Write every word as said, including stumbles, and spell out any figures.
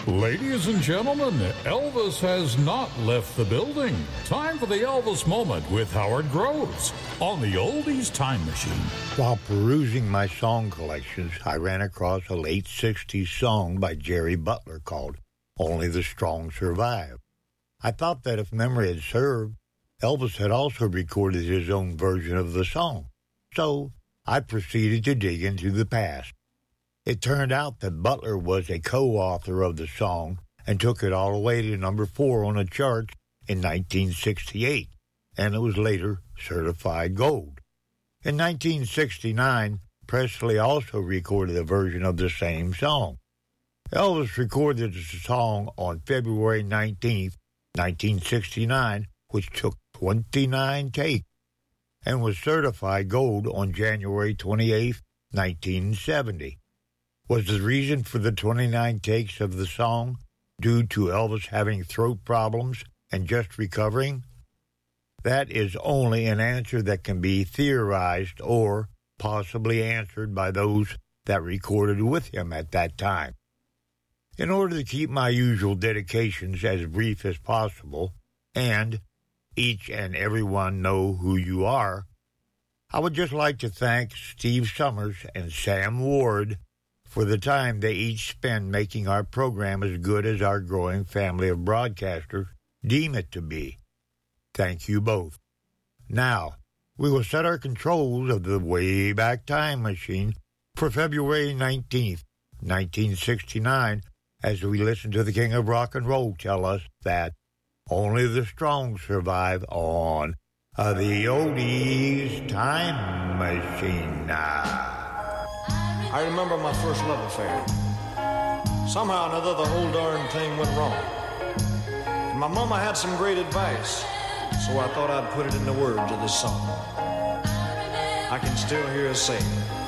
Ladies and gentlemen, Elvis has not left the building. Time for the Elvis Moment with Howard Groves on the Oldies Time Machine. While perusing my song collections, I ran across a late sixties song by Jerry Butler called Only the Strong Survive. I thought that if memory had served, Elvis had also recorded his own version of the song. So I proceeded to dig into the past. It turned out that Butler was a co-author of the song and took it all the way to number four on the charts in nineteen sixty-eight, and it was later certified gold. In nineteen sixty-nine, Presley also recorded a version of the same song. Elvis recorded the song on February nineteenth, nineteen sixty-nine, which took twenty-nine takes, and was certified gold on January twenty-eighth, nineteen seventy. Was the reason for the twenty-nine takes of the song due to Elvis having throat problems and just recovering? That is only an answer that can be theorized or possibly answered by those that recorded with him at that time. In order to keep my usual dedications as brief as possible, and each and everyone know who you are, I would just like to thank Steve Summers and Sam Ward for the time they each spend making our program as good as our growing family of broadcasters deem it to be. Thank you both. Now, we will set our controls of the Wayback Time Machine for February nineteenth, nineteen sixty-nine, as we listen to the King of Rock and Roll tell us that only the strong survive on uh, the Oldies Time Machine. I remember my first love affair. Somehow or another, the whole darn thing went wrong. And my mama had some great advice, so I thought I'd put it in the words of this song. I can still hear her say,